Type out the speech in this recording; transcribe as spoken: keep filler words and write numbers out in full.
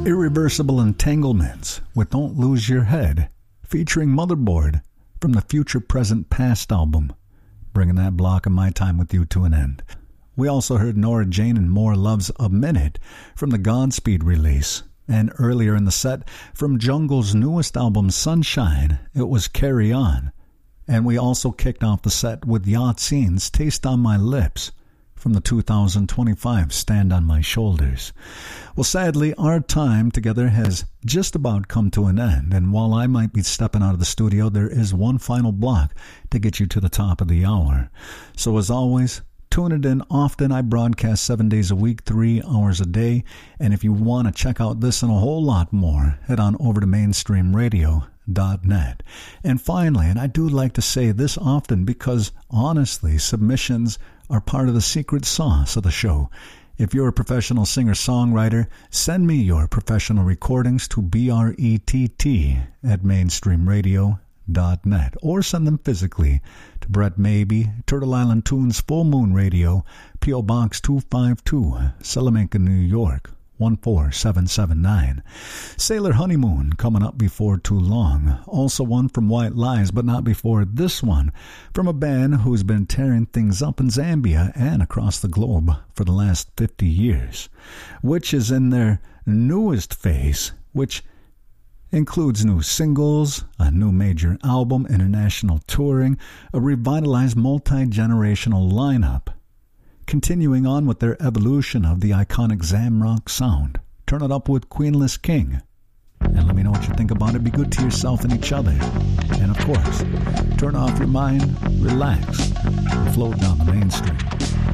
Irreversible Entanglements with Don't Lose Your Head, featuring Motherboard from the Future Present Past album, bringing that block of my time with you to an end. We also heard Nora Jane and More Loves a Minute from the Godspeed release, and earlier in the set, from Jungle's newest album Sunshine, it was Carry On. And we also kicked off the set with Yahtzene's Taste on My Lips from the two thousand twenty-five Stand on My Shoulders. Well, sadly, our time together has just about come to an end, and while I might be stepping out of the studio, there is one final block to get you to the top of the hour. So as always, tune it in often. I broadcast seven days a week, three hours a day, and if you want to check out this and a whole lot more, head on over to mainstream radio dot net. And finally, and I do like to say this often because honestly, submissions are part of the secret sauce of the show. If you're a professional singer-songwriter, send me your professional recordings to brett at mainstream radio dot net, or send them physically to Brett Maybe, Turtle Island Tunes, Full Moon Radio, P O. Box two five two, Salamanca, New York, one four seven seven nine. Sailor Honeymoon coming up before too long. Also one from White Lies, but not before this one, from a band who's been tearing things up in Zambia and across the globe for the last fifty years, which is in their newest phase, which includes new singles, a new major album, international touring, a revitalized multi-generational lineup, continuing on with their evolution of the iconic Zamrock sound. Turn it up with Queenless King. And let me know what you think about it. Be good to yourself and each other. And of course, turn off your mind, relax, and float down the mainstream.